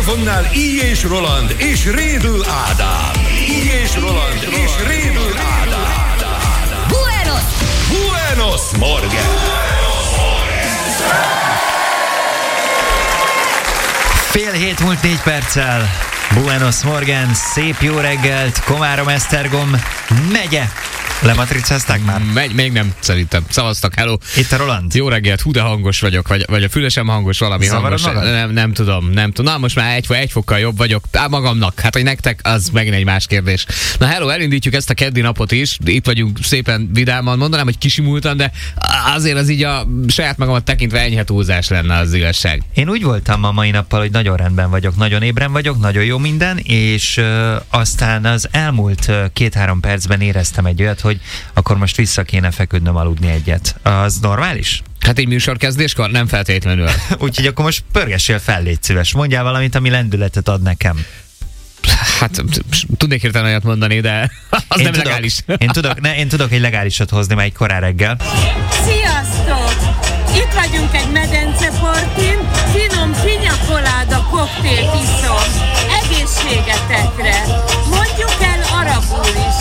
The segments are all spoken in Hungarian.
mikrofonnál Így és Roland és Rédl Ádám. Így és Roland és Rédl Ádám. Buenos Morgen! Fél hét múlt 4 perccel. Buenos Morgen, szép jó reggelt, Komárom, Esztergom megye. Lematricázták már? Még nem, szerintem. Szavaztak, hello. Itt a Roland. Jó reggelt, hú de hangos vagyok, vagy a fülesem hangos, valami Zavarod hangos. Nem tudom. Na, most már egy fokkal jobb vagyok. Magamnak, hát hogy nektek, az megint egy más kérdés. Na hello, elindítjuk ezt a keddi napot is. Itt vagyunk szépen vidáman, mondanám, hogy kisimultan, de azért az így a saját magamat tekintve enyhe túlzás lenne az igazság. Én úgy voltam a mai nappal, hogy nagyon rendben vagyok, nagyon ébren vagyok, nagyon jó minden, és aztán az elmúlt 2-3 percben éreztem egy olyat, hogy akkor most vissza kéne feküdnöm aludni egyet. Az normális? Hát egy műsorkezdéskor nem feltétlenül. Úgyhogy akkor most pörgessél fel, légy szíves. Mondjál valamit, ami lendületet ad nekem. Hát tudnék hirtelen olyat mondani, de az nem legális. Én tudok egy legálisat hozni már egy korán reggel. Sziasztok! Itt vagyunk egy medencepartin, finom piña-colada koktélt iszom. Egészségetekre! Mondjuk el arabul is.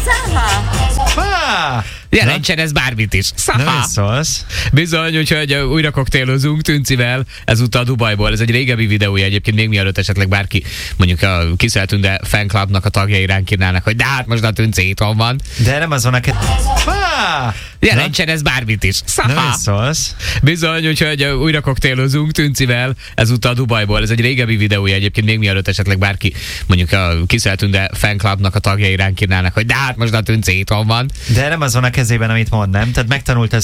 Szaha! Jelentsen ez bármit is. Nem szólsz. Bizony, úgyhogy újra koktélozunk Tüncivel, ezúttal Dubajból. Ez egy régebbi videója egyébként, még mielőtt esetleg bárki, mondjuk a Kiszeltünde fanclubnak a tagjai ránk írnának, hogy de hát most a Tünci itthon van. De nem azon a Jelentsen ez bármit is. Nem szólsz. Bizony, úgyhogy újra koktélozunk Tüncivel, ezúttal Dubajból. Ez egy régebbi videója egyébként, még mielőtt esetleg bárki, mondjuk a Kiszeltünde fanclubnak a tagjai ránk írnának, hogy de hát most a Tünci itthon van. De nem azon a kezében, amit mond, nem? Tehát megtanult